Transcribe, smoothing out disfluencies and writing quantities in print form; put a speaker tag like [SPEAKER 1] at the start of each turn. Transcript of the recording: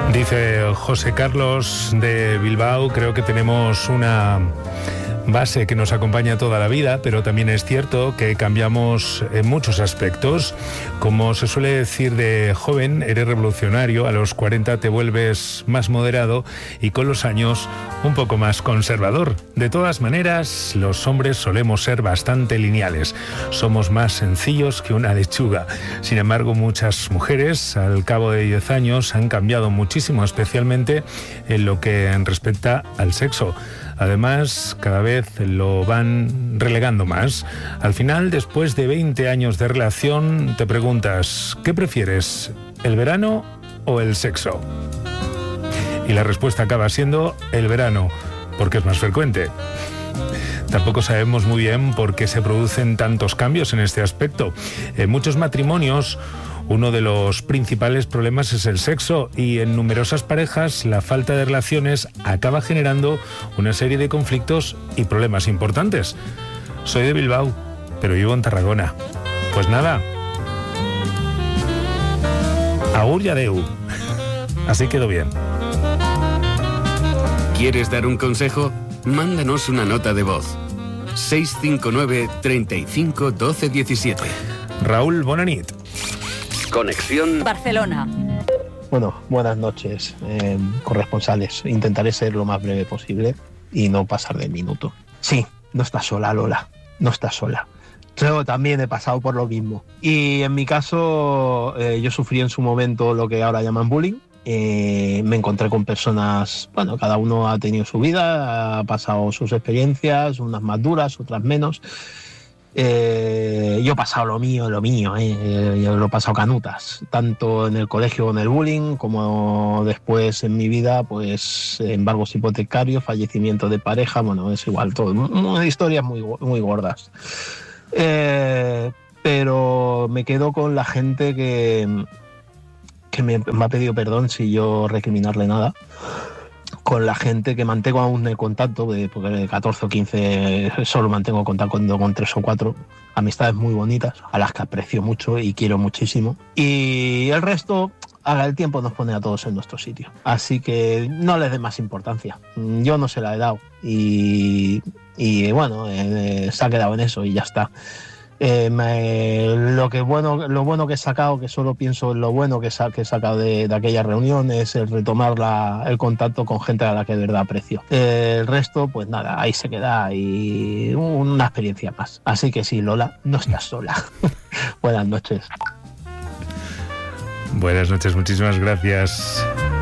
[SPEAKER 1] Dice José Carlos de Bilbao, creo que tenemos una base que nos acompaña toda la vida, pero también es cierto que cambiamos en muchos aspectos. Como se suele decir de joven, eres revolucionario, a los 40 te vuelves más moderado y con los años un poco más conservador. De todas maneras, los hombres solemos ser bastante lineales. Somos más sencillos que una lechuga. Sin embargo, muchas mujeres, al cabo de 10 años, han cambiado muchísimo, especialmente en lo que respecta al sexo. Además, cada vez lo van relegando más. Al final, después de 20 años de relación, te preguntas, ¿qué prefieres, el verano o el sexo? Y la respuesta acaba siendo el verano, porque es más frecuente. Tampoco sabemos muy bien por qué se producen tantos cambios en este aspecto. En muchos matrimonios, uno de los principales problemas es el sexo y en numerosas parejas la falta de relaciones acaba generando una serie de conflictos y problemas importantes. Soy de Bilbao, pero vivo en Tarragona. Pues nada. Agur y adeu. Así quedó bien.
[SPEAKER 2] ¿Quieres dar un consejo? Mándanos una nota de voz. 659 35 12 17.
[SPEAKER 1] Raúl, bona nit.
[SPEAKER 2] Conexión
[SPEAKER 3] Barcelona.
[SPEAKER 4] Bueno, buenas noches, corresponsales. Intentaré ser lo más breve posible y no pasar del minuto. Sí, no estás sola, Lola. No estás sola. Yo también he pasado por lo mismo. Y en mi caso, yo sufrí en su momento lo que ahora llaman bullying. Me encontré con personas, bueno, cada uno ha tenido su vida, ha pasado sus experiencias, unas más duras, otras menos. Yo he pasado lo mío, yo lo he pasado canutas, tanto en el colegio con el bullying, como después en mi vida, pues embargos hipotecarios, fallecimiento de pareja, bueno, es igual todo, historias muy gordas. Pero me quedo con la gente que me ha pedido perdón sin yo recriminarle nada. Con la gente que mantengo aún el contacto, porque de 14 o 15 solo mantengo contacto con 3 o 4 amistades muy bonitas, a las que aprecio mucho y quiero muchísimo. Y el resto, el tiempo nos pone a todos en nuestro sitio. Así que no les dé más importancia. Yo no se la he dado. Y bueno, se ha quedado en eso y ya está. Lo bueno que he sacado, que solo pienso en lo bueno que he sacado de aquella reunión, es el retomar el contacto con gente a la que de verdad aprecio. El resto, pues nada, ahí se queda y una experiencia más. Así que sí, Lola, no estás sola. Buenas noches.
[SPEAKER 1] Buenas noches, muchísimas gracias.